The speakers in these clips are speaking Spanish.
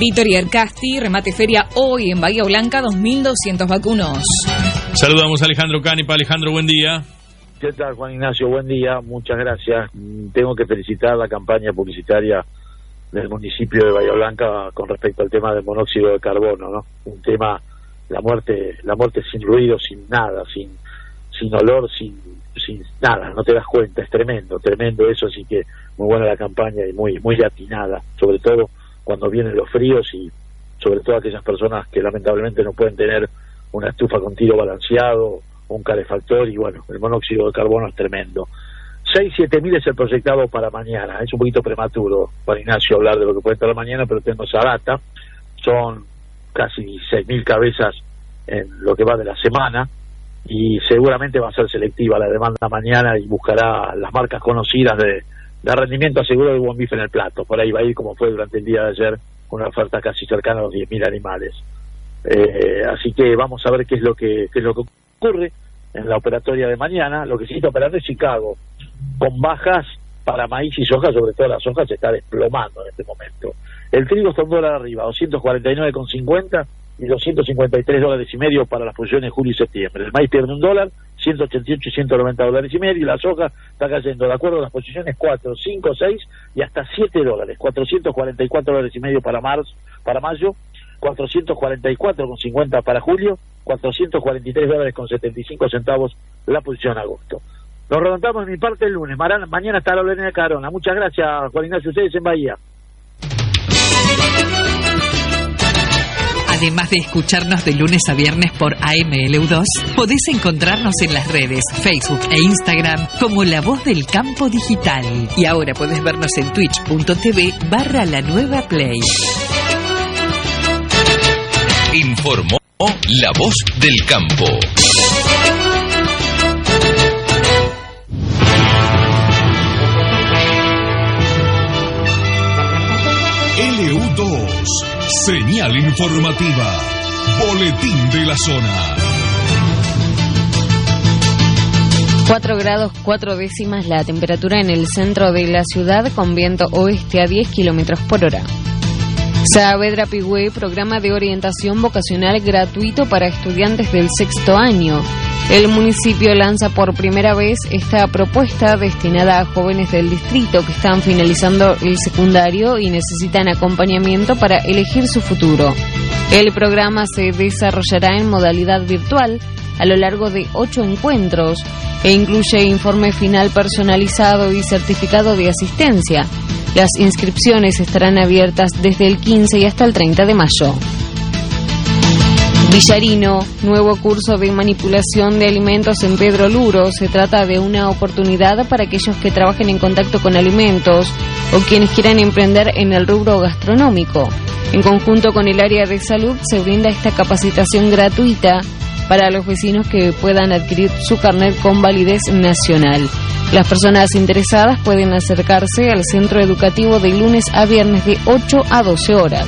Vítor y Ercasti, remate feria hoy en Bahía Blanca, 2.200 vacunos. Saludamos a Alejandro Canipa. Alejandro, buen día. ¿Qué tal, Juan Ignacio? Buen día, muchas gracias. Tengo que felicitar la campaña publicitaria del municipio de Bahía Blanca con respecto al tema del monóxido de carbono, ¿no? Un tema, la muerte sin ruido, sin nada, sin olor, sin nada, no te das cuenta, es tremendo eso, así que muy buena la campaña y muy atinada, sobre todo cuando vienen los fríos y sobre todo aquellas personas que lamentablemente no pueden tener una estufa con tiro balanceado, un calefactor, y bueno, el monóxido de carbono es tremendo. 6-7 es el proyectado para mañana. Es un poquito prematuro para Ignacio hablar de lo que puede estar mañana, pero tengo esa data. Son casi 6.000 cabezas en lo que va de la semana, y seguramente va a ser selectiva la demanda mañana y buscará las marcas conocidas de rendimiento asegurado de buen bife en el plato. Por ahí va a ir, como fue durante el día de ayer, una oferta casi cercana a los 10.000 animales. Así que vamos a ver qué es lo que ocurre en la operatoria de mañana. Lo que sí está operando es Chicago, con bajas para maíz y soja, sobre todo la soja se está desplomando en este momento. El trigo está $1 arriba, 249,50 y $253.5 para las posiciones de julio y septiembre. El maíz pierde $1, 188 y $190.5, y la soja está cayendo, de acuerdo a las posiciones, 4, 5, 6 y hasta $7, $444.5 para mayo, 444,50 para julio, $443.75 la posición agosto. Nos remontamos de mi parte el lunes. Mañana está la Lorena de Carona. Muchas gracias, Juan Ignacio. Ustedes en Bahía. Además de escucharnos de lunes a viernes por AMLU2, podés encontrarnos en las redes Facebook e Instagram como La Voz del Campo Digital. Y ahora podés vernos en twitch.tv/La Nueva Play. Informó La Voz del Campo. LU2, señal informativa, boletín de la zona. 4 grados 4 décimas la temperatura en el centro de la ciudad, con viento oeste a 10 kilómetros por hora. Saavedra Pigüé, programa de orientación vocacional gratuito para estudiantes del 6º año. El municipio lanza por primera vez esta propuesta destinada a jóvenes del distrito que están finalizando el secundario y necesitan acompañamiento para elegir su futuro. El programa se desarrollará en modalidad virtual a lo largo de 8 encuentros e incluye informe final personalizado y certificado de asistencia. Las inscripciones estarán abiertas desde el 15 y hasta el 30 de mayo. Villarino, nuevo curso de manipulación de alimentos en Pedro Luro. Se trata de una oportunidad para aquellos que trabajen en contacto con alimentos o quienes quieran emprender en el rubro gastronómico. En conjunto con el área de salud se brinda esta capacitación gratuita para los vecinos que puedan adquirir su carnet con validez nacional. Las personas interesadas pueden acercarse al centro educativo de lunes a viernes de 8 a 12 horas.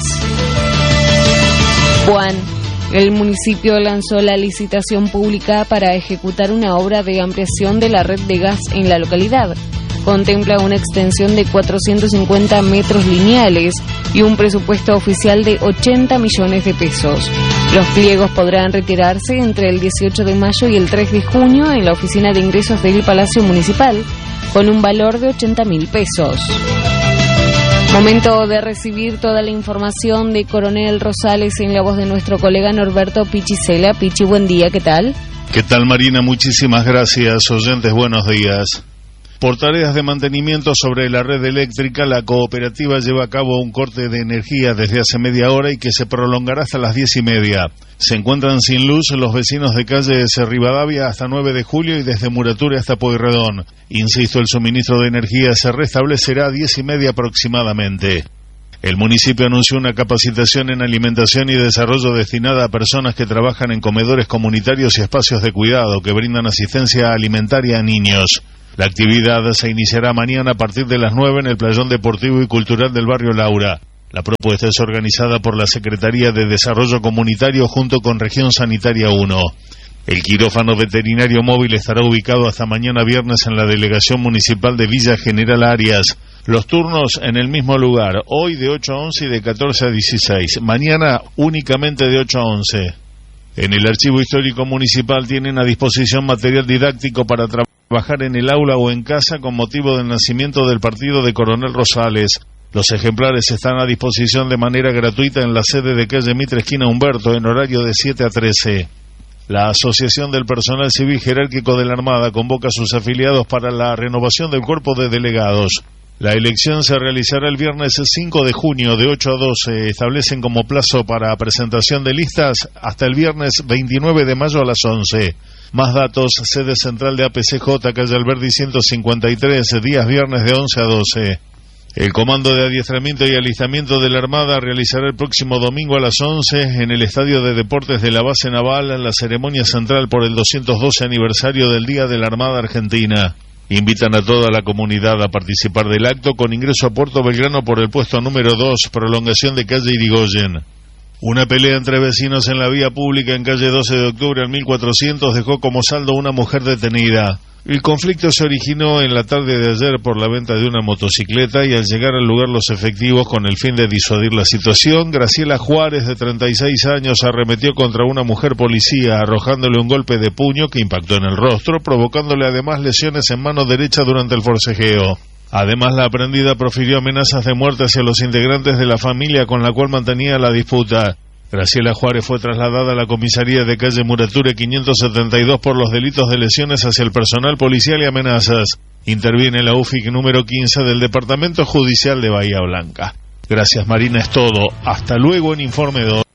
Juan, el municipio lanzó la licitación pública para ejecutar una obra de ampliación de la red de gas en la localidad. Contempla una extensión de 450 metros lineales y un presupuesto oficial de 80 millones de pesos. Los pliegos podrán retirarse entre el 18 de mayo y el 3 de junio en la oficina de ingresos del Palacio Municipal, con un valor de 80.000 pesos. Momento de recibir toda la información de Coronel Rosales en la voz de nuestro colega Norberto Pichicela. Pichi, buen día, ¿qué tal? ¿Qué tal, Marina? Muchísimas gracias. Oyentes, buenos días. Por tareas de mantenimiento sobre la red eléctrica, la cooperativa lleva a cabo un corte de energía desde hace media hora y que se prolongará hasta las 10:30. Se encuentran sin luz los vecinos de calle Rivadavia hasta 9 de julio y desde Murature hasta Pueyrredón. Insisto, el suministro de energía se restablecerá a 10:30 aproximadamente. El municipio anunció una capacitación en alimentación y desarrollo destinada a personas que trabajan en comedores comunitarios y espacios de cuidado que brindan asistencia alimentaria a niños. La actividad se iniciará mañana a partir de las 9 en el Playón Deportivo y Cultural del barrio Laura. La propuesta es organizada por la Secretaría de Desarrollo Comunitario junto con Región Sanitaria 1. El quirófano veterinario móvil estará ubicado hasta mañana viernes en la Delegación Municipal de Villa General Arias. Los turnos en el mismo lugar, hoy de 8 a 11 y de 14 a 16, mañana únicamente de 8 a 11. En el Archivo Histórico Municipal tienen a disposición material didáctico para trabajar en el aula o en casa con motivo del nacimiento del partido de Coronel Rosales. Los ejemplares están a disposición de manera gratuita en la sede de calle Mitre, esquina Humberto, en horario de 7 a 13. La Asociación del Personal Civil Jerárquico de la Armada convoca a sus afiliados para la renovación del cuerpo de delegados. La elección se realizará el viernes 5 de junio de 8 a 12. Establecen como plazo para presentación de listas hasta el viernes 29 de mayo a las 11. Más datos, sede central de APCJ, calle Alberdi 153, días viernes de 11 a 12. El Comando de Adiestramiento y Alistamiento de la Armada realizará el próximo domingo a las 11 en el Estadio de Deportes de la Base Naval en la ceremonia central por el 212 aniversario del Día de la Armada Argentina. Invitan a toda la comunidad a participar del acto con ingreso a Puerto Belgrano por el puesto número 2, prolongación de calle Irigoyen. Una pelea entre vecinos en la vía pública en calle 12 de octubre al 1400 dejó como saldo una mujer detenida. El conflicto se originó en la tarde de ayer por la venta de una motocicleta y al llegar al lugar los efectivos con el fin de disuadir la situación, Graciela Juárez, de 36 años, arremetió contra una mujer policía arrojándole un golpe de puño que impactó en el rostro, provocándole además lesiones en mano derecha durante el forcejeo. Además, la aprendida profirió amenazas de muerte hacia los integrantes de la familia con la cual mantenía la disputa. Graciela Juárez fue trasladada a la comisaría de calle Murature 572 por los delitos de lesiones hacia el personal policial y amenazas. Interviene la UFIC número 15 del Departamento Judicial de Bahía Blanca. Gracias, Marina, es todo. Hasta luego en Informe 2.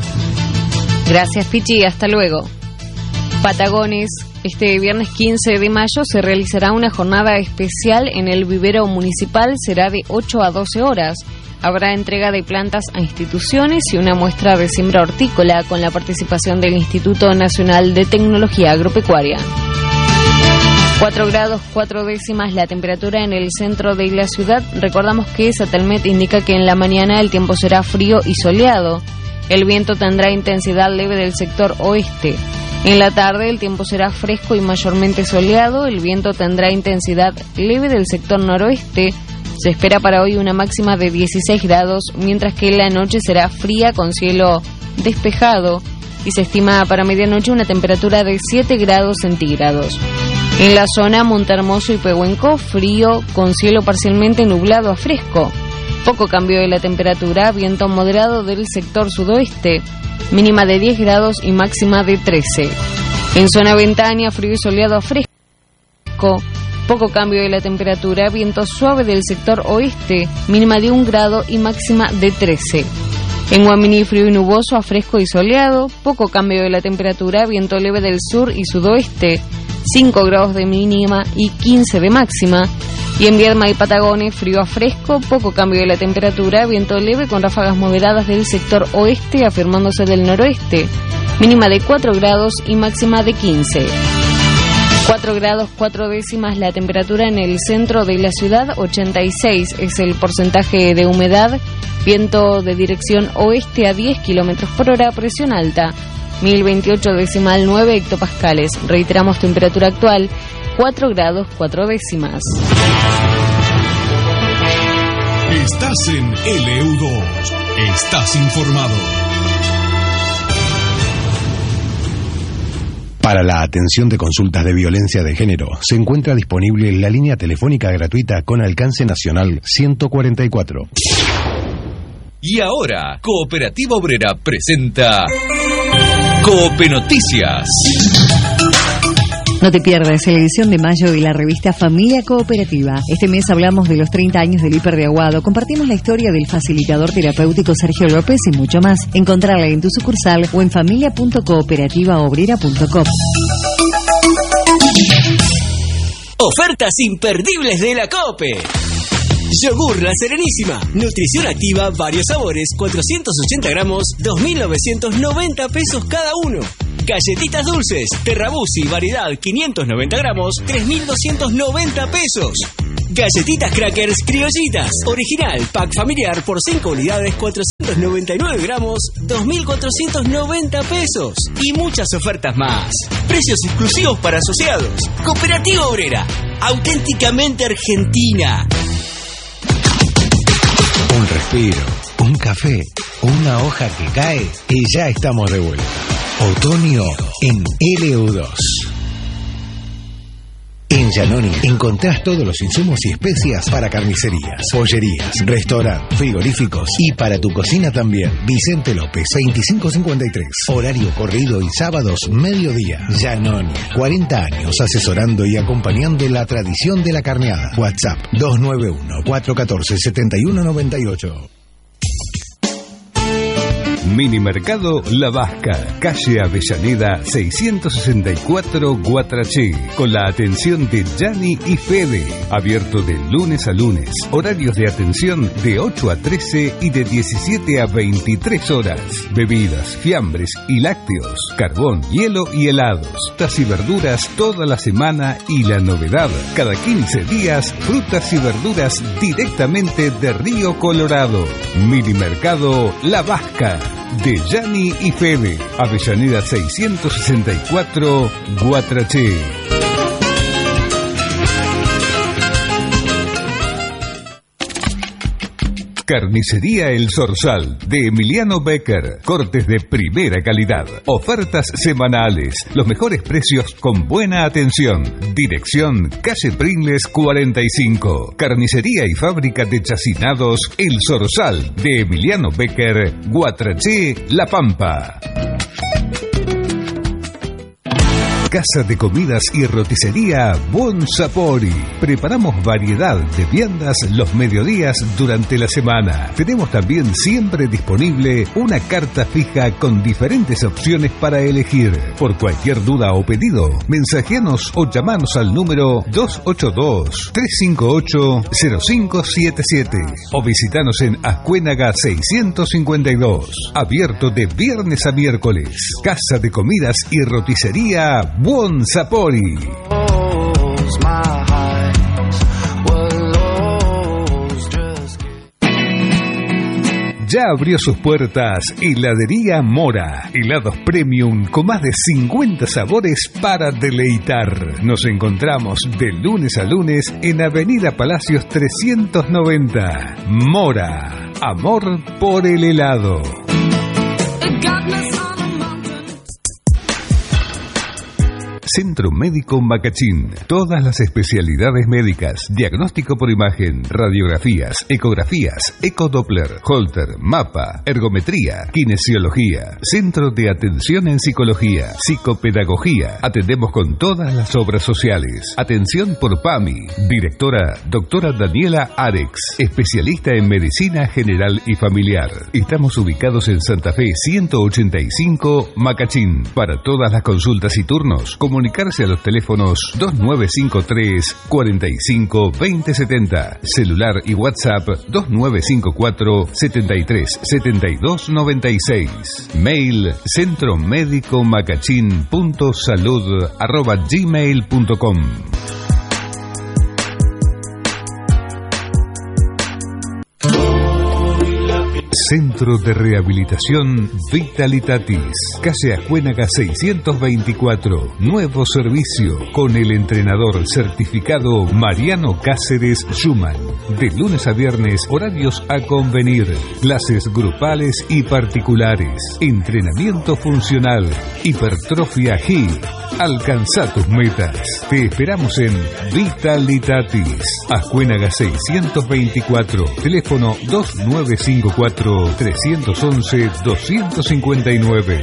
Gracias, Pichi, hasta luego. Patagones, este viernes 15 de mayo se realizará una jornada especial en el vivero municipal, será de 8 a 12 horas. Habrá entrega de plantas a instituciones y una muestra de siembra hortícola con la participación del Instituto Nacional de Tecnología Agropecuaria. 4 grados 4 décimas la temperatura en el centro de la ciudad. Recordamos que Satelmet indica que en la mañana el tiempo será frío y soleado. El viento tendrá intensidad leve del sector oeste. En la tarde el tiempo será fresco y mayormente soleado. El viento tendrá intensidad leve del sector noroeste. Se espera para hoy una máxima de 16 grados, mientras que la noche será fría con cielo despejado y se estima para medianoche una temperatura de 7 grados centígrados. En la zona Montehermoso y Pehuenco, frío con cielo parcialmente nublado a fresco. Poco cambio de la temperatura, viento moderado del sector sudoeste, mínima de 10 grados y máxima de 13. En zona Ventaña, frío y soleado a fresco. Poco cambio de la temperatura, viento suave del sector oeste, mínima de 1 grado y máxima de 13. En Guaminí, frío y nuboso a fresco y soleado, poco cambio de la temperatura, viento leve del sur y sudoeste, 5 grados de mínima y 15 de máxima. Y en Viedma y Patagones, frío a fresco, poco cambio de la temperatura, viento leve con ráfagas moderadas del sector oeste, afirmándose del noroeste, mínima de 4 grados y máxima de 15. 4 grados 4 décimas la temperatura en el centro de la ciudad, 86 es el porcentaje de humedad, viento de dirección oeste a 10 kilómetros por hora, presión alta, 1028,9 hectopascales. Reiteramos temperatura actual, 4 grados 4 décimas. Estás en LU2, estás informado. Para la atención de consultas de violencia de género, se encuentra disponible la línea telefónica gratuita con alcance nacional 144. Y ahora, Cooperativa Obrera presenta Coop Noticias. No te pierdas la edición de mayo de la revista Familia Cooperativa. Este mes hablamos de los 30 años del Hiper de Aguado, compartimos la historia del facilitador terapéutico Sergio López y mucho más. Encontrarla en tu sucursal o en familia.cooperativaobrera.com. Ofertas imperdibles de la COPE. Yogur La Serenísima, nutrición activa, varios sabores, 480 gramos, 2.990 pesos cada uno. Galletitas dulces, Terrabusi, variedad, 590 gramos, 3.290 pesos. Galletitas Crackers Criollitas, original, pack familiar por 5 unidades, 499 gramos, 2.490 pesos. Y muchas ofertas más. Precios exclusivos para asociados. Cooperativa Obrera, auténticamente argentina. un respiro, un café, una hoja que cae y ya estamos de vuelta. Otoño en LU2. En Giannoni encontrás todos los insumos y especias para carnicerías, pollerías, restaurantes, frigoríficos y para tu cocina también. Vicente López, 2553. Horario corrido y sábados, mediodía. Giannoni, 40 años asesorando y acompañando la tradición de la carneada. WhatsApp 291-414-7198. Minimercado La Vasca, calle Avellaneda 664 Guatraché, con la atención de Gianni y Fede, abierto de lunes a lunes, horarios de atención de 8 a 13 y de 17 a 23 horas, bebidas, fiambres y lácteos, carbón, hielo y helados, frutas y verduras toda la semana y la novedad, cada 15 días, frutas y verduras directamente de Río Colorado. Minimercado La Vasca, de Gianni y Fede, Avellaneda 664 Guatraché. Carnicería El Zorzal, de Emiliano Becker. Cortes de primera calidad. Ofertas semanales. Los mejores precios con buena atención. Dirección calle Pringles 45. Carnicería y fábrica de chacinados El Zorzal, de Emiliano Becker, Guatraché, La Pampa. Casa de comidas y roticería Buon Sapori. Preparamos variedad de viandas los mediodías durante la semana. Tenemos también siempre disponible una carta fija con diferentes opciones para elegir. Por cualquier duda o pedido, mensajeanos o llamanos al número 282-358-0577 o visitanos en Ascuénaga 652. Abierto de viernes a miércoles. Casa de comidas y roticería Buon Sapori. Ya abrió sus puertas Heladería Mora. Helados premium con más de 50 sabores para deleitar. Nos encontramos de lunes a lunes en Avenida Palacios 390. Mora. Amor por el helado. Centro Médico Macachín. Todas las especialidades médicas, diagnóstico por imagen, radiografías, ecografías, ecodoppler, holter, mapa, ergometría, kinesiología. Centro de atención en psicología, psicopedagogía. Atendemos con todas las obras sociales. Atención por PAMI. Directora, doctora Daniela Arex, especialista en medicina general y familiar. Estamos ubicados en Santa Fe 185 Macachín. Para todas las consultas y turnos, comunicarse a los teléfonos 2953 45 2070, celular y WhatsApp 2954 73 72 96, mail centromedicomacachín.salud@gmail.com. Centro de Rehabilitación Vitalitatis, calle Ascuénaga 624, nuevo servicio con el entrenador certificado Mariano Cáceres Schumann. De lunes a viernes, horarios a convenir, clases grupales y particulares, entrenamiento funcional, hipertrofia HIIT. Alcanza tus metas. Te esperamos en Vitalitatis, Ascuénaga 624, teléfono 2954-311-259.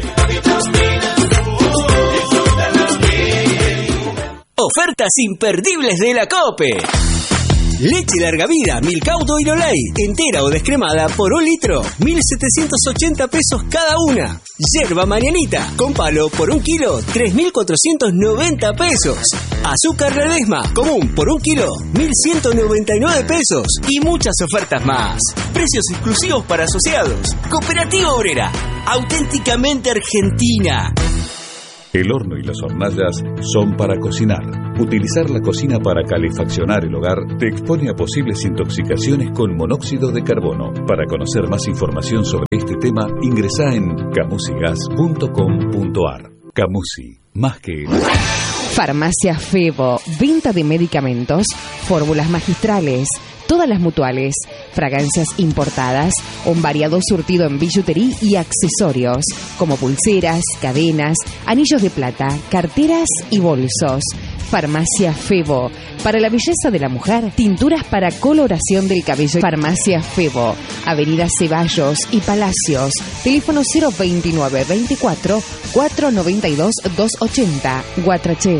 Ofertas imperdibles de la COPE. Leche larga vida, Milcauto y Lolay, entera o descremada por 1 litro, 1.780 pesos cada una. Yerba Marianita, con palo por 1 kilo, 3.490 pesos. Azúcar Ledesma, común por 1 kilo, 1.199 pesos. Y muchas ofertas más. Precios exclusivos para asociados. Cooperativa Obrera, auténticamente argentina. El horno y las hornallas son para cocinar. Utilizar la cocina para calefaccionar el hogar te expone a posibles intoxicaciones con monóxido de carbono. Para conocer más información sobre este tema, ingresá en camusigas.com.ar. Camusi, más que... Farmacia Febo, venta de medicamentos, fórmulas magistrales, todas las mutuales, fragancias importadas, un variado surtido en billutería y accesorios, como pulseras, cadenas, anillos de plata, carteras y bolsos. Farmacia Febo, para la belleza de la mujer, tinturas para coloración del cabello. Farmacia Febo, Avenida Ceballos y Palacios, teléfono 029 24 492 280, Guatraché.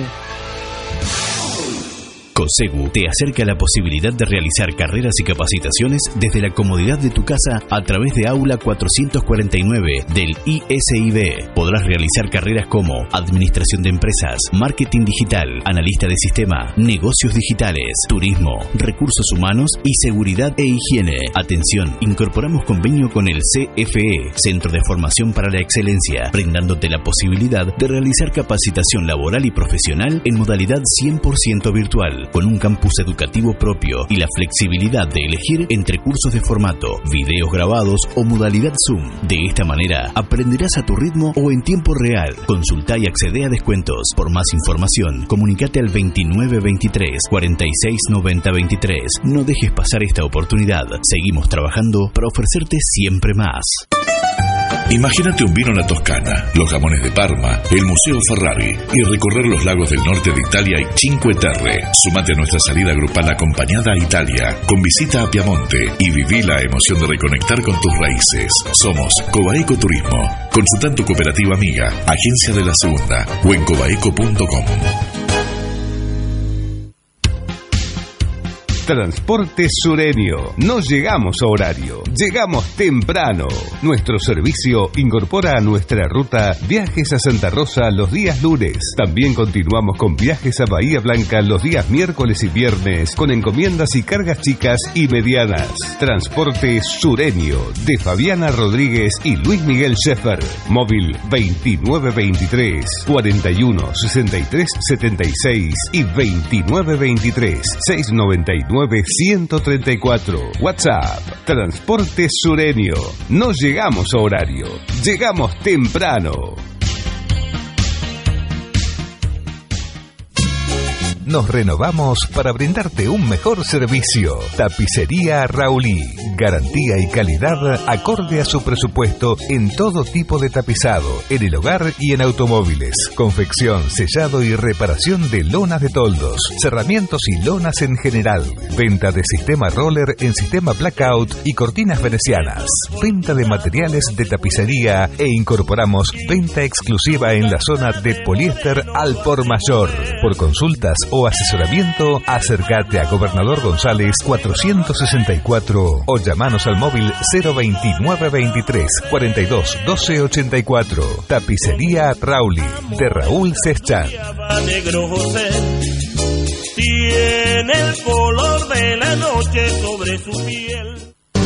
COSEGU te acerca a la posibilidad de realizar carreras y capacitaciones desde la comodidad de tu casa a través de Aula 449 del ISIB. Podrás realizar carreras como Administración de Empresas, Marketing Digital, Analista de Sistema, Negocios Digitales, Turismo, Recursos Humanos y Seguridad e Higiene. Atención, incorporamos convenio con el CFE, Centro de Formación para la Excelencia, brindándote la posibilidad de realizar capacitación laboral y profesional en modalidad 100% virtual, con un campus educativo propio y la flexibilidad de elegir entre cursos de formato, videos grabados o modalidad Zoom. De esta manera, aprenderás a tu ritmo o en tiempo real. Consulta y accede a descuentos. Por más información, comunícate al 2923 46 90 23. No dejes pasar esta oportunidad. Seguimos trabajando para ofrecerte siempre más. Imagínate un vino en la Toscana, los jamones de Parma, el Museo Ferrari y recorrer los lagos del norte de Italia y Cinque Terre. Sumate a nuestra salida grupal acompañada a Italia, con visita a Piamonte y viví la emoción de reconectar con tus raíces. Somos Cobaeco Turismo. Consulta en tu cooperativa amiga, Agencia de la Segunda o en cobaeco.com. Transporte Sureño. No llegamos a horario, llegamos temprano. Nuestro servicio incorpora a nuestra ruta viajes a Santa Rosa los días lunes. También continuamos con viajes a Bahía Blanca los días miércoles y viernes, con encomiendas y cargas chicas y medianas. Transporte Sureño, de Fabiana Rodríguez y Luis Miguel Scheffer. Móvil 2923 41 63 76 y 2923 699 134. WhatsApp. Transporte Sureño. No llegamos a horario, llegamos temprano. Nos renovamos para brindarte un mejor servicio. Tapicería Raulí. Garantía y calidad acorde a su presupuesto en todo tipo de tapizado, en el hogar y en automóviles. Confección, sellado y reparación de lonas de toldos, cerramientos y lonas en general. Venta de sistema roller en sistema blackout y cortinas venecianas. Venta de materiales de tapicería e incorporamos venta exclusiva en la zona de poliéster al por mayor. Por consultas o asesoramiento, acércate a Gobernador González 464 o llamanos al móvil 02923 42 12 84. Tapicería Rauli, de Raúl Seschan. Tiene el color de la noche sobre su piel.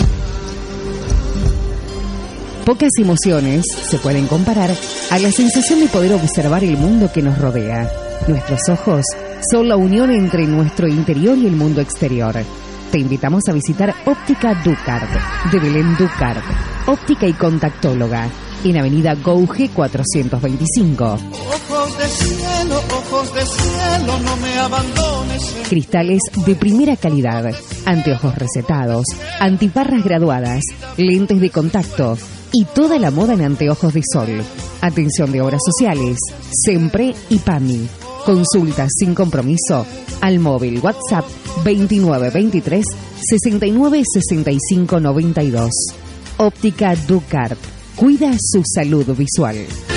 Pocas emociones se pueden comparar a la sensación de poder observar el mundo que nos rodea. Nuestros ojos son la unión entre nuestro interior y el mundo exterior. Te invitamos a visitar Óptica Ducard, de Belén Ducard, óptica y contactóloga, en Avenida Gouge 425. Ojos de cielo, no me abandones. Cristales de primera calidad, anteojos recetados, antiparras graduadas, lentes de contacto y toda la moda en anteojos de sol. Atención de obras sociales, SEMPRE y PAMI. Consultas sin compromiso al móvil WhatsApp 2923 69 65 92. Óptica Ducard. Cuida su salud visual.